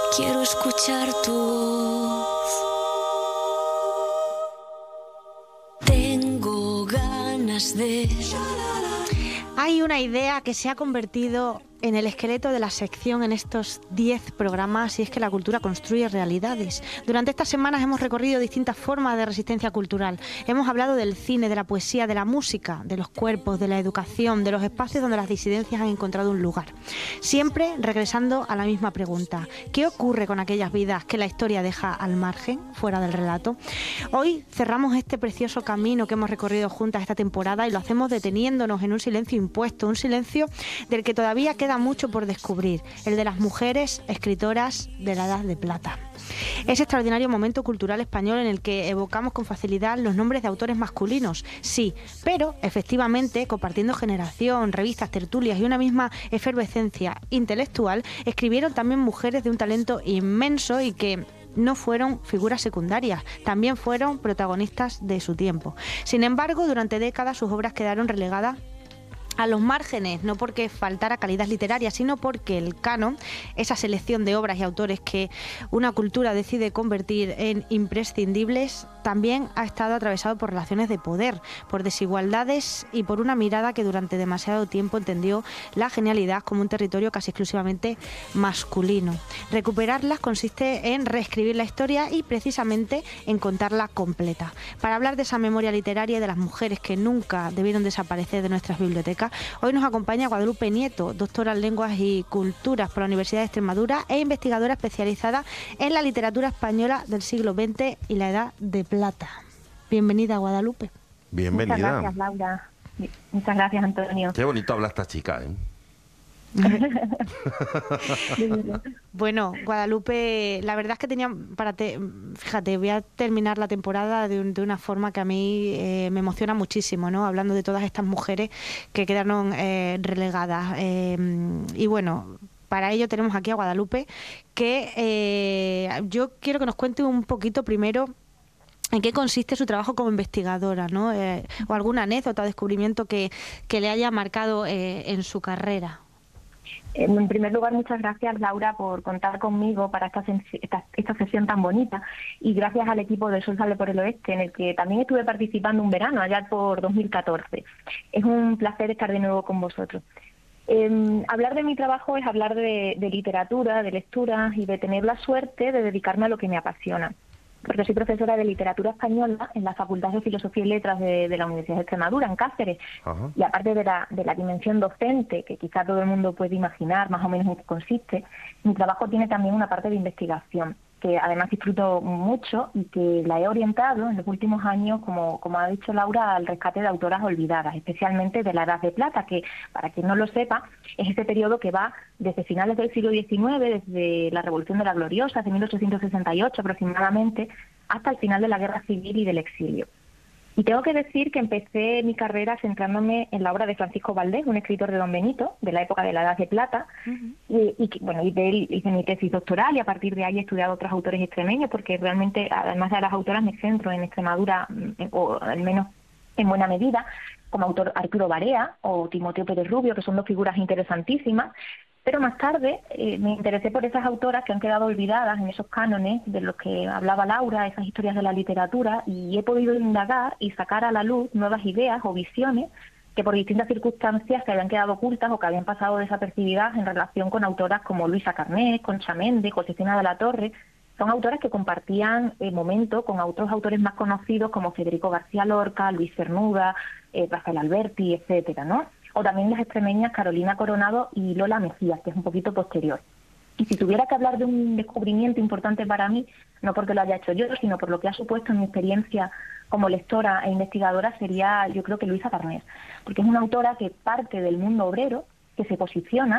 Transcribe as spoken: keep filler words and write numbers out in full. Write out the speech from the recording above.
Quiero escuchar tu voz. Tengo ganas de... Hay una idea que se ha convertido en el esqueleto de la sección en estos diez programas, y es que la cultura construye realidades. Durante estas semanas hemos recorrido distintas formas de resistencia cultural. Hemos hablado del cine, de la poesía, de la música, de los cuerpos, de la educación, de los espacios donde las disidencias han encontrado un lugar. Siempre regresando a la misma pregunta: ¿qué ocurre con aquellas vidas que la historia deja al margen, fuera del relato? Hoy cerramos este precioso camino que hemos recorrido juntas esta temporada, y lo hacemos deteniéndonos en un silencio impuesto, un silencio del que todavía queda mucho por descubrir, el de las mujeres escritoras de la Edad de Plata. Ese extraordinario momento cultural español en el que evocamos con facilidad los nombres de autores masculinos, sí, pero efectivamente, compartiendo generación, revistas, tertulias y una misma efervescencia intelectual, escribieron también mujeres de un talento inmenso y que no fueron figuras secundarias, también fueron protagonistas de su tiempo. Sin embargo, durante décadas sus obras quedaron relegadas a los márgenes, no porque faltara calidad literaria, sino porque el canon, esa selección de obras y autores que una cultura decide convertir en imprescindibles, también ha estado atravesado por relaciones de poder, por desigualdades y por una mirada que durante demasiado tiempo entendió la genialidad como un territorio casi exclusivamente masculino. Recuperarlas consiste en reescribir la historia y precisamente en contarla completa. Para hablar de esa memoria literaria y de las mujeres que nunca debieron desaparecer de nuestras bibliotecas, hoy nos acompaña Guadalupe Nieto, doctora en Lenguas y Culturas por la Universidad de Extremadura e investigadora especializada en la literatura española del siglo veinte y la Edad de Plata. Bienvenida, Guadalupe. Bienvenida. Muchas gracias, Laura. Muchas gracias, Antonio. Qué bonito habla esta chica, ¿eh? Bueno, Guadalupe, la verdad es que tenía para te, fíjate, voy a terminar la temporada de, un, de una forma que a mí eh, me emociona muchísimo, ¿no? Hablando de todas estas mujeres que quedaron eh, relegadas. Eh, y bueno, para ello tenemos aquí a Guadalupe, que eh, yo quiero que nos cuente un poquito primero en qué consiste su trabajo como investigadora, ¿no? Eh, o alguna anécdota o descubrimiento que, que le haya marcado eh, en su carrera. En primer lugar, muchas gracias, Laura, por contar conmigo para esta, esta, esta sesión tan bonita, y gracias al equipo de Sol Sale por el Oeste, en el que también estuve participando un verano, allá por dos mil catorce. Es un placer estar de nuevo con vosotros. Eh, hablar de mi trabajo es hablar de, de literatura, de lectura, y de tener la suerte de dedicarme a lo que me apasiona. Porque soy profesora de literatura española en la Facultad de Filosofía y Letras de, de la Universidad de Extremadura, en Cáceres. Ajá. Y aparte de la, de la dimensión docente, que quizá todo el mundo puede imaginar más o menos en qué consiste, mi trabajo tiene también una parte de investigación, que además disfruto mucho y que la he orientado en los últimos años, como, como ha dicho Laura, al rescate de autoras olvidadas, especialmente de la Edad de Plata, que, para quien no lo sepa, es ese periodo que va desde finales del siglo diecinueve, desde la Revolución de la Gloriosa, de mil ochocientos sesenta y ocho aproximadamente, hasta el final de la Guerra Civil y del exilio. Y tengo que decir que empecé mi carrera centrándome en la obra de Francisco Valdés, un escritor de Don Benito, de la época de la Edad de Plata, uh-huh. y, y bueno, y de él hice mi tesis doctoral, y a partir de ahí he estudiado otros autores extremeños, porque realmente, además de las autoras, me centro en Extremadura, o al menos en buena medida, como autor Arturo Barea o Timoteo Pérez Rubio, que son dos figuras interesantísimas. Pero más tarde eh, me interesé por esas autoras que han quedado olvidadas en esos cánones de los que hablaba Laura, esas historias de la literatura, y he podido indagar y sacar a la luz nuevas ideas o visiones que por distintas circunstancias se habían quedado ocultas o que habían pasado desapercibidas en relación con autoras como Luisa Carné, Concha Méndez, Josefina de la Torre. Son autoras que compartían eh, momento con otros autores más conocidos como Federico García Lorca, Luis Cernuda, eh, Rafael Alberti, etcétera, ¿no? O también las extremeñas Carolina Coronado y Lola Mejías, que es un poquito posterior. Y si tuviera que hablar de un descubrimiento importante para mí, no porque lo haya hecho yo, sino por lo que ha supuesto en mi experiencia como lectora e investigadora, sería, yo creo que Luisa Carné, porque es una autora que parte del mundo obrero, que se posiciona